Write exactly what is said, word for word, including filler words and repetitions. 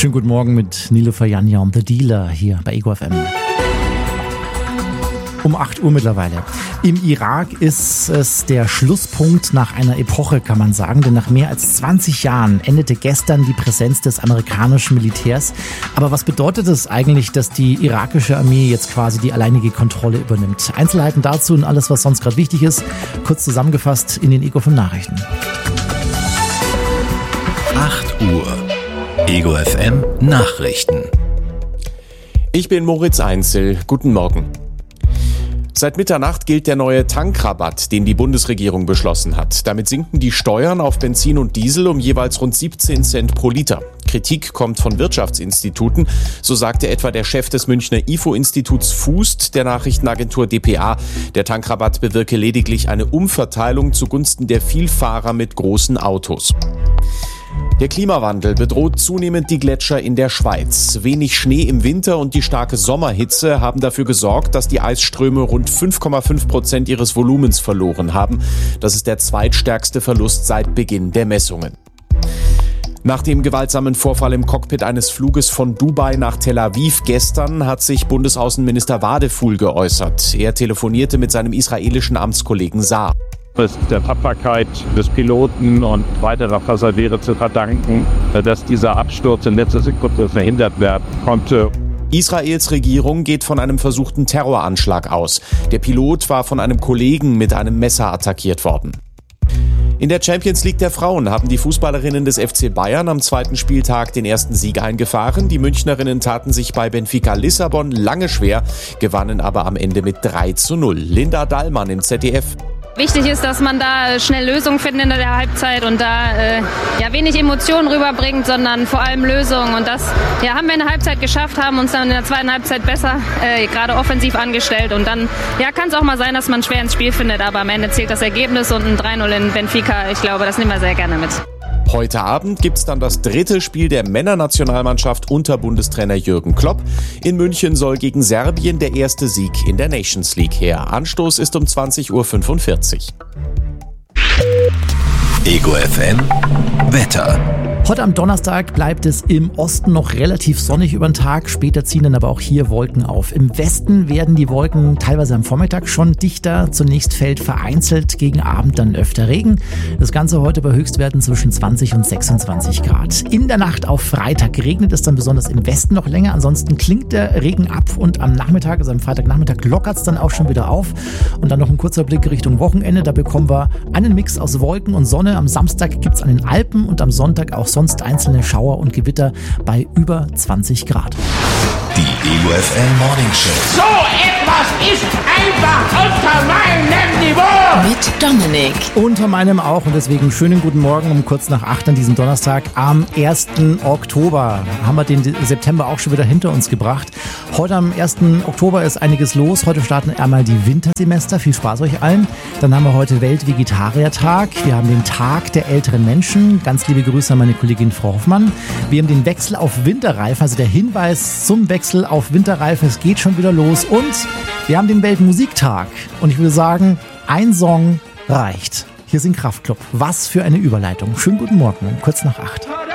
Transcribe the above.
Schönen guten Morgen mit Nilofer Janja und The Dealer hier bei Ego F M. Um acht Uhr mittlerweile. Im Irak ist es der Schlusspunkt nach einer Epoche, kann man sagen, denn nach mehr als zwanzig Jahren endete gestern die Präsenz des amerikanischen Militärs. Aber was bedeutet es eigentlich, dass die irakische Armee jetzt quasi die alleinige Kontrolle übernimmt? Einzelheiten dazu und alles, was sonst gerade wichtig ist, kurz zusammengefasst in den Ego fünf Nachrichten. acht Uhr. Ego F M Nachrichten. Ich bin Moritz Einzel. Guten Morgen. Seit Mitternacht gilt der neue Tankrabatt, den die Bundesregierung beschlossen hat. Damit sinken die Steuern auf Benzin und Diesel um jeweils rund siebzehn Cent pro Liter. Kritik kommt von Wirtschaftsinstituten, so sagte etwa der Chef des Münchner I F O-Instituts Fust der Nachrichtenagentur D P A. Der Tankrabatt bewirke lediglich eine Umverteilung zugunsten der Vielfahrer mit großen Autos. Der Klimawandel bedroht zunehmend die Gletscher in der Schweiz. Wenig Schnee im Winter und die starke Sommerhitze haben dafür gesorgt, dass die Eisströme rund fünf Komma fünf Prozent ihres Volumens verloren haben. Das ist der zweitstärkste Verlust seit Beginn der Messungen. Nach dem gewaltsamen Vorfall im Cockpit eines Fluges von Dubai nach Tel Aviv gestern hat sich Bundesaußenminister Wadefuhl geäußert. Er telefonierte mit seinem israelischen Amtskollegen Saar. Es ist der Tapferkeit des Piloten und weiterer Passagiere zu verdanken, dass dieser Absturz in letzter Sekunde verhindert werden konnte. Israels Regierung geht von einem versuchten Terroranschlag aus. Der Pilot war von einem Kollegen mit einem Messer attackiert worden. In der Champions League der Frauen haben die Fußballerinnen des F C Bayern am zweiten Spieltag den ersten Sieg eingefahren. Die Münchnerinnen taten sich bei Benfica Lissabon lange schwer, gewannen aber am Ende mit drei zu null. Linda Dallmann im Z D F. Wichtig ist, dass man da schnell Lösungen findet in der Halbzeit und da äh, ja wenig Emotionen rüberbringt, sondern vor allem Lösungen. Und das ja, haben wir in der Halbzeit geschafft, haben uns dann in der zweiten Halbzeit besser äh, gerade offensiv angestellt. Und dann ja, kann es auch mal sein, dass man schwer ins Spiel findet, aber am Ende zählt das Ergebnis und ein drei null in Benfica. Ich glaube, das nehmen wir sehr gerne mit. Heute Abend gibt's dann das dritte Spiel der Männernationalmannschaft unter Bundestrainer Jürgen Klopp. In München soll gegen Serbien der erste Sieg in der Nations League her. Anstoß ist um zwanzig Uhr fünfundvierzig. Ego F M Wetter. Heute am Donnerstag bleibt es im Osten noch relativ sonnig über den Tag. Später ziehen dann aber auch hier Wolken auf. Im Westen werden die Wolken teilweise am Vormittag schon dichter. Zunächst fällt vereinzelt gegen Abend dann öfter Regen. Das Ganze heute bei Höchstwerten zwischen zwanzig und sechsundzwanzig Grad. In der Nacht auf Freitag regnet es dann besonders im Westen noch länger. Ansonsten klingt der Regen ab und am Nachmittag, also am Freitagnachmittag, lockert es dann auch schon wieder auf. Und dann noch ein kurzer Blick Richtung Wochenende. Da bekommen wir einen Mix aus Wolken und Sonne. Am Samstag gibt es an den Alpen und am Sonntag auch sonst einzelne Schauer und Gewitter bei über zwanzig Grad. Die Ego F M Morning Show. So etwas ist einfach unter meinem Niveau. Mit Dominik. Unter meinem auch und deswegen schönen guten Morgen um kurz nach acht an diesem Donnerstag am ersten Oktober. Haben wir den September auch schon wieder hinter uns gebracht. Heute am ersten Oktober ist einiges los. Heute starten einmal die Wintersemester. Viel Spaß euch allen. Dann haben wir heute Weltvegetariertag. Wir haben den Tag der älteren Menschen. Ganz liebe Grüße an meine Kollegin Frau Hoffmann. Wir haben den Wechsel auf Winterreifen, also der Hinweis zum Wechsel auf Winterreifen. Es geht schon wieder los und wir haben den Weltmusiktag. Und ich würde sagen, ein Song reicht. Hier sind Kraftklub. Was für eine Überleitung. Schönen guten Morgen, kurz nach acht.